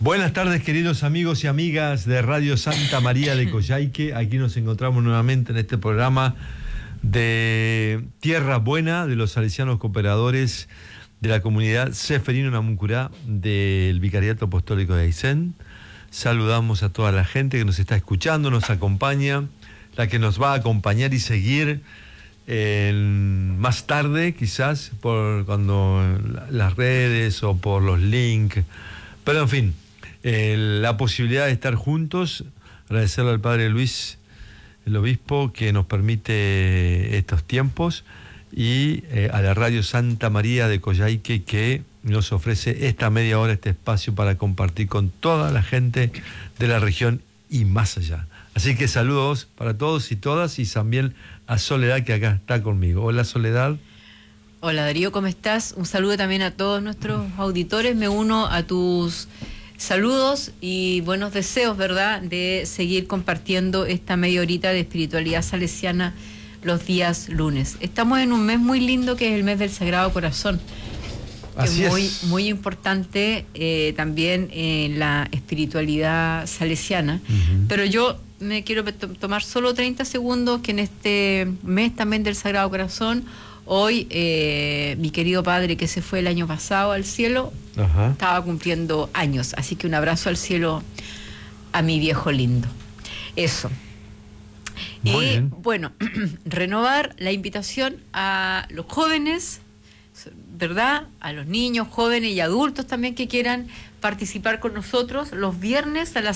Buenas tardes, queridos amigos y amigas de Radio Santa María de Coyhaique. Aquí nos encontramos nuevamente en este programa de Tierra Buena de los salesianos cooperadores de la comunidad Seferino Namuncurá del Vicariato Apostólico de Aysén. Saludamos a toda la gente que nos está escuchando, nos acompaña, la que nos va a acompañar y seguir más tarde, quizás, por cuando las redes o por los links. Pero en fin, la posibilidad de estar juntos, agradecerle al Padre Luis, el obispo, que nos permite estos tiempos, y a la Radio Santa María de Coyhaique, que nos ofrece esta media hora, este espacio para compartir con toda la gente de la región y más allá. Así que saludos para todos y todas, y también a Soledad, que acá está conmigo. Hola, Soledad. Hola, Darío, ¿cómo estás? Un saludo también a todos nuestros auditores. Me uno a tus saludos y buenos deseos, ¿verdad?, de seguir compartiendo esta media horita de espiritualidad salesiana los días lunes. Estamos en un mes muy lindo, que es el mes del Sagrado Corazón. Así que es. Muy importante también en la espiritualidad salesiana. Pero yo me quiero tomar solo 30 segundos, que en este mes también del Sagrado Corazón, hoy mi querido padre, que se fue el año pasado al cielo, estaba cumpliendo años. Así que un abrazo al cielo a mi viejo lindo. Eso. Muy bien. Bueno, renovar la invitación a los jóvenes, ¿verdad?, a los niños, jóvenes y adultos también que quieran participar con nosotros los viernes a las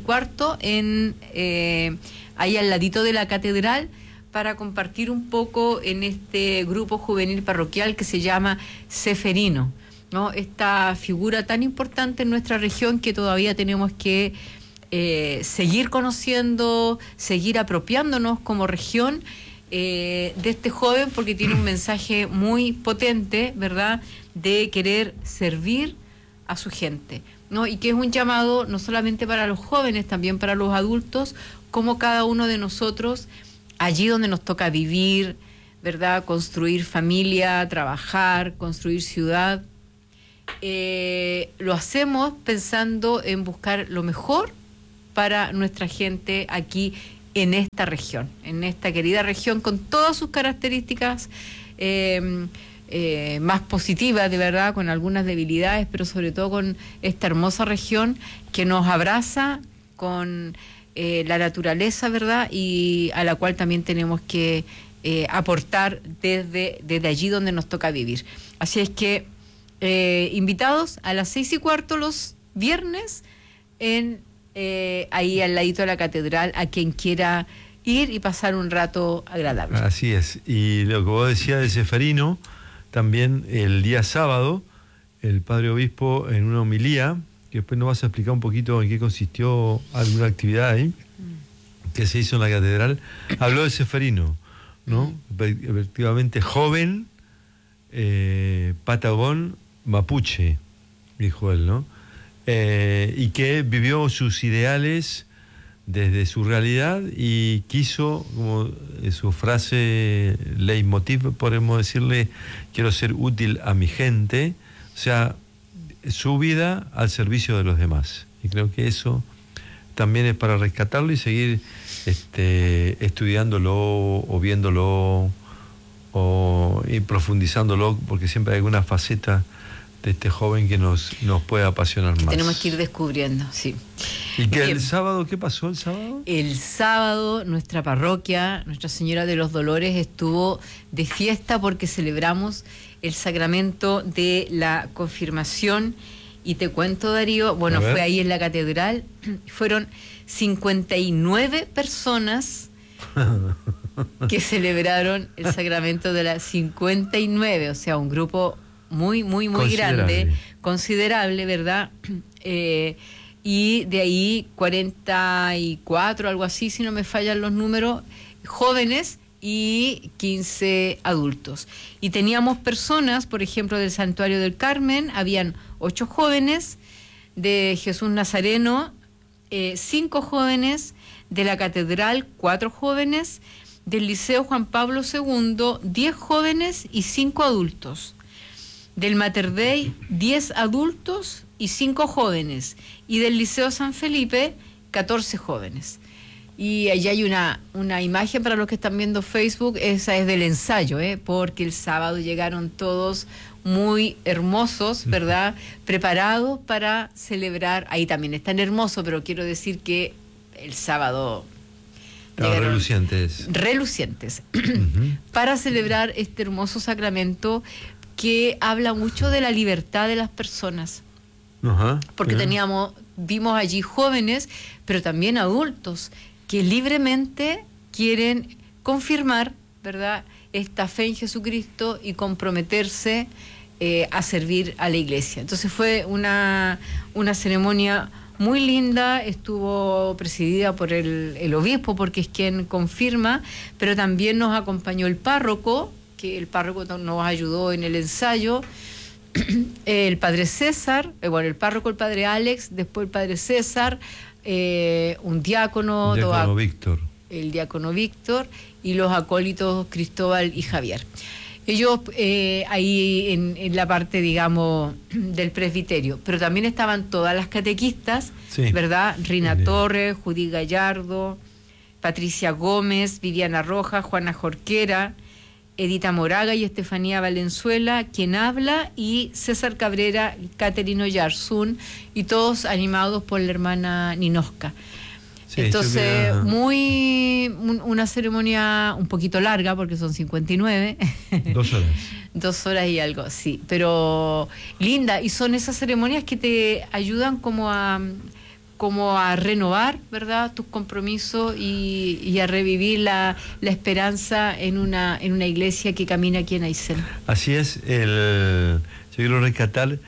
6:15 ahí al ladito de la catedral, para compartir un poco en este grupo juvenil parroquial que se llama Seferino, ¿no? Esta figura tan importante en nuestra región, que todavía tenemos que seguir conociendo, seguir apropiándonos como región de este joven, porque tiene un mensaje muy potente, ¿verdad?, de querer servir a su gente, ¿no? Y que es un llamado no solamente para los jóvenes, también para los adultos, como cada uno de nosotros, allí donde nos toca vivir, ¿verdad?, construir familia, trabajar, construir ciudad, lo hacemos pensando en buscar lo mejor para nuestra gente aquí en esta región, en esta querida región, con todas sus características más positivas, de verdad, con algunas debilidades, pero sobre todo con esta hermosa región que nos abraza con la naturaleza, ¿verdad?, y a la cual también tenemos que aportar desde allí donde nos toca vivir. Así es que invitados a las 6:15 los viernes ahí al ladito de la catedral, a quien quiera ir y pasar un rato agradable. Así es. Y lo que vos decías de Seferino, también el día sábado, el padre obispo, en una homilía, que después nos vas a explicar un poquito en qué consistió alguna actividad ahí, que se hizo en la catedral, habló de Seferino, ¿no? Efectivamente, joven, patagón, mapuche, dijo él, ¿no? Y que vivió sus ideales desde su realidad y quiso, como su frase leitmotiv, podemos decirle, quiero ser útil a mi gente, o sea, su vida al servicio de los demás. Y creo que eso también es para rescatarlo y seguir estudiándolo o viéndolo y profundizándolo, porque siempre hay alguna faceta de este joven que nos puede apasionar más. Tenemos que ir descubriendo, sí. ¿Y que el sábado, qué pasó el sábado? El sábado nuestra parroquia, Nuestra Señora de los Dolores, estuvo de fiesta porque celebramos el sacramento de la confirmación. Y te cuento, Darío, bueno, fue ahí en la catedral, fueron 59 personas que celebraron el sacramento de la 59, o sea, un grupo muy grande, considerable, ¿verdad? Y de ahí 44, algo así, si no me fallan los números, jóvenes, y 15 adultos. Y teníamos personas, por ejemplo, del Santuario del Carmen, habían 8 jóvenes, de Jesús Nazareno, 5 jóvenes, de la Catedral, 4 jóvenes, del Liceo Juan Pablo II, 10 jóvenes y 5 adultos. Del Mater Dei, 10 adultos y 5 jóvenes. Y del Liceo San Felipe, 14 jóvenes. Y allí hay una imagen para los que están viendo Facebook, esa es del ensayo, porque el sábado llegaron todos muy hermosos, ¿verdad? Preparados para celebrar, ahí también están hermosos, pero quiero decir que el sábado relucientes. Relucientes, para celebrar este hermoso sacramento que habla mucho de la libertad de las personas. Porque vimos allí jóvenes, pero también adultos, que libremente quieren confirmar, ¿verdad?, esta fe en Jesucristo y comprometerse a servir a la iglesia. Entonces fue una ceremonia muy linda, estuvo presidida por el obispo, porque es quien confirma, pero también nos acompañó el párroco, que el párroco nos ayudó en el ensayo, el padre César, el párroco, el padre Alex, después el padre César, un diácono, Víctor. El diácono Víctor y los acólitos Cristóbal y Javier. Ellos ahí en la parte, digamos, del presbiterio, pero también estaban todas las catequistas, sí, ¿verdad? Rina Torres, Judith Gallardo, Patricia Gómez, Viviana Rojas, Juana Jorquera, Edita Moraga y Estefanía Valenzuela, quien habla, y César Cabrera, Caterino Yarzún, y todos animados por la hermana Ninosca. Sí, entonces, una ceremonia un poquito larga, porque son 59. 2 horas. 2 horas y algo, sí, pero linda, y son esas ceremonias que te ayudan como a renovar, ¿verdad?, tus compromisos y a revivir la esperanza en una iglesia que camina aquí en Aysén. Así es, yo quiero rescatar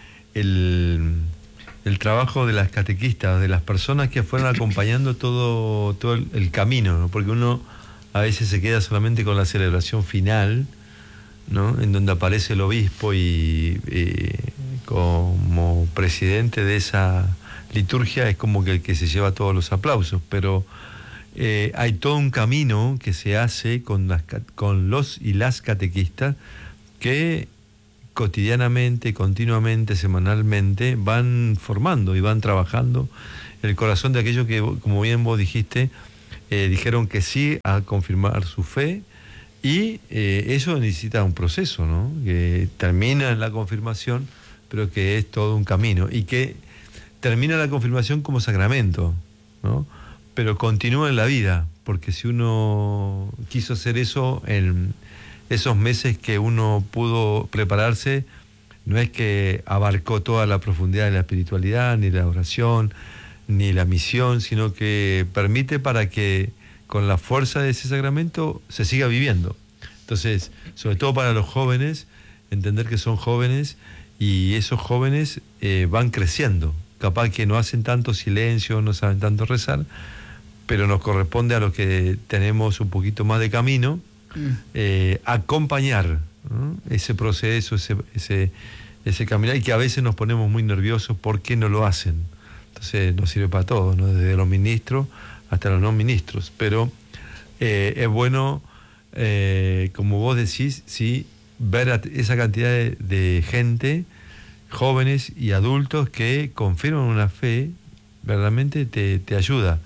el trabajo de las catequistas, de las personas que fueron acompañando todo el camino, ¿no? Porque uno a veces se queda solamente con la celebración final, ¿no?, en donde aparece el obispo y como presidente de esa liturgia es como que el que se lleva todos los aplausos, pero hay todo un camino que se hace con los y las catequistas que cotidianamente, continuamente, semanalmente van formando y van trabajando el corazón de aquellos que, como bien vos dijiste, dijeron que sí a confirmar su fe, y eso necesita un proceso, ¿no?, que termina en la confirmación, pero que es todo un camino, y que termina la confirmación como sacramento, ¿no?, pero continúa en la vida, porque si uno quiso hacer eso en esos meses que uno pudo prepararse, no es que abarcó toda la profundidad de la espiritualidad, ni la oración, ni la misión, sino que permite para que con la fuerza de ese sacramento se siga viviendo. Entonces, sobre todo para los jóvenes, entender que son jóvenes, y esos jóvenes van creciendo. Capaz que no hacen tanto silencio, no saben tanto rezar, pero nos corresponde a los que tenemos un poquito más de camino, acompañar, ¿no?, ese proceso, ese caminar, y que a veces nos ponemos muy nerviosos porque no lo hacen. Entonces nos sirve para todos, ¿no?, desde los ministros hasta los no ministros, pero es bueno, como vos decís, sí, ver esa cantidad de gente, jóvenes y adultos, que confirman una fe, verdaderamente te ayuda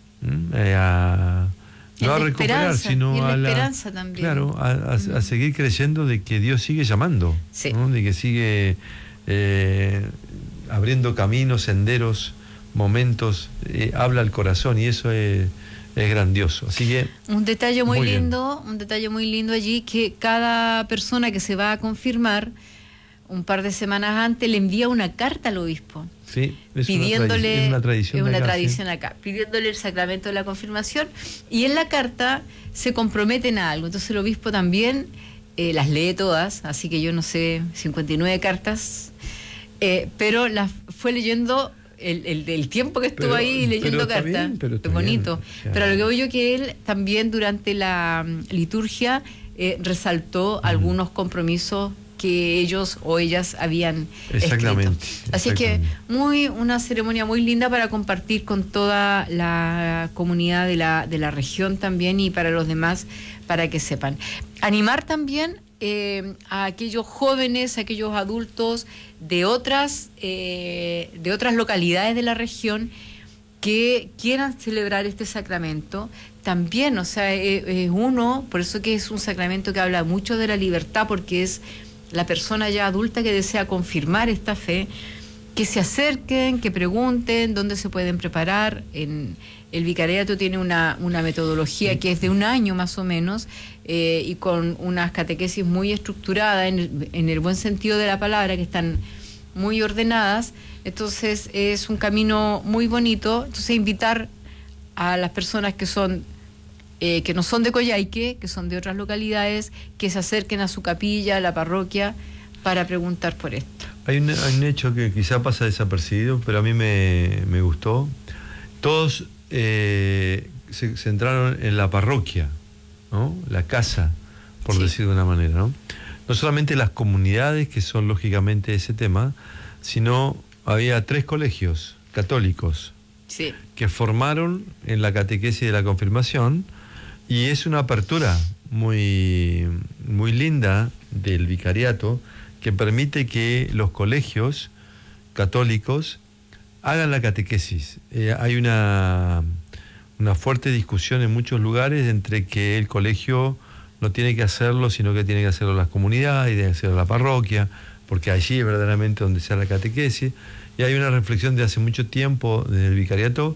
no a recuperar, sino a la esperanza también. Claro, a seguir creyendo de que Dios sigue llamando, sí, ¿no?, de que sigue abriendo caminos, senderos, momentos, habla al corazón, y eso es grandioso. Así que un detalle muy lindo allí, que cada persona que se va a confirmar un par de semanas antes le envía una carta al obispo. Sí, pidiéndole, es una tradición acá, pidiéndole el sacramento de la confirmación, y en la carta se comprometen a algo. Entonces el obispo también las lee todas, así que yo no sé, 59 cartas, pero las fue leyendo el tiempo que estuvo ahí leyendo cartas. Es bonito. Bien, pero lo que voy yo, que él también durante la liturgia resaltó algunos compromisos que ellos o ellas habían escrito. Así es que una ceremonia muy linda para compartir con toda la comunidad de la región también, y para los demás, para que sepan. Animar también a aquellos jóvenes, a aquellos adultos de otras localidades de la región que quieran celebrar este sacramento. También, o sea, es por eso que es un sacramento que habla mucho de la libertad, porque es la persona ya adulta que desea confirmar esta fe, que se acerquen, que pregunten dónde se pueden preparar. El vicariato tiene una metodología que es de 1 año más o menos, y con unas catequesis muy estructuradas, en el buen sentido de la palabra, que están muy ordenadas. Entonces es un camino muy bonito. Entonces invitar a las personas que no son de Coyhaique, que son de otras localidades, que se acerquen a su capilla, a la parroquia, para preguntar por esto. Hay un hecho que quizá pasa desapercibido, pero a mí me gustó. Todos se centraron en la parroquia, ¿no? La casa, por decir de una manera, ¿no? No solamente las comunidades, que son lógicamente ese tema, sino había 3 colegios católicos que formaron en la catequesis de la confirmación, y es una apertura muy, muy linda del vicariato, que permite que los colegios católicos hagan la catequesis. Hay una fuerte discusión en muchos lugares entre que el colegio no tiene que hacerlo, sino que tiene que hacerlo las comunidades, y tiene que hacerlo la parroquia, porque allí es verdaderamente donde se da la catequesis. Y hay una reflexión de hace mucho tiempo desde el vicariato,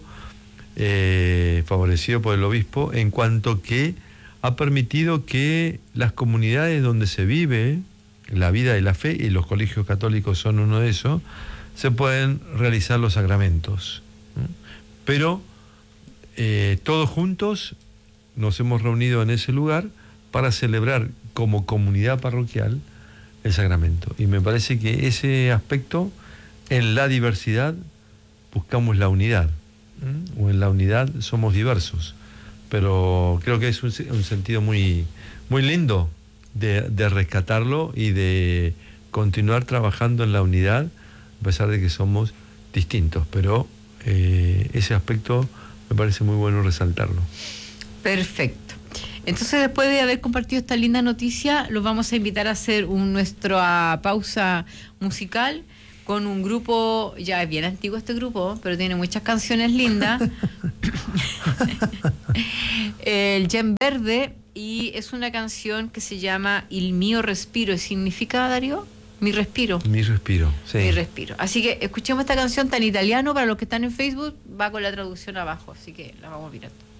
favorecido por el obispo, en cuanto que ha permitido que las comunidades donde se vive la vida de la fe, y los colegios católicos son uno de esos, se pueden realizar los sacramentos. Pero todos juntos nos hemos reunido en ese lugar para celebrar como comunidad parroquial el sacramento. Y me parece que ese aspecto, en la diversidad buscamos la unidad, o en la unidad somos diversos. Pero creo que es un sentido muy, muy lindo de rescatarlo y de continuar trabajando en la unidad, a pesar de que somos distintos. Pero ese aspecto me parece muy bueno resaltarlo. Perfecto. Entonces, después de haber compartido esta linda noticia, los vamos a invitar a hacer nuestra pausa musical con un grupo, ya es bien antiguo este grupo, pero tiene muchas canciones lindas. El Gen Verde, y es una canción que se llama Il mio respiro. ¿Y significa, Darío? Mi respiro. Mi respiro, sí. Mi respiro. Así que escuchemos esta canción tan italiano. Para los que están en Facebook, va con la traducción abajo, así que la vamos mirando.